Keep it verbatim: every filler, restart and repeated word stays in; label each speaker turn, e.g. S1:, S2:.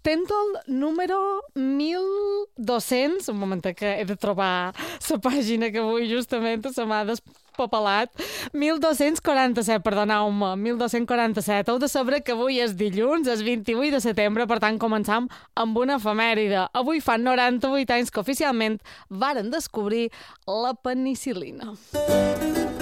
S1: Stendhal número mil dos-cents, un moment que he de trobar la pàgina que avui justament se m'ha despapelat, mil dos-cents quaranta-set, perdoneu-me, mil dos-cents quaranta-set. Heu de saber que avui és dilluns, és vint-i-vuit de setembre, per tant començam amb una efemèride. Avui fa noranta-vuit anys que oficialment varen descobrir la penicil·lina.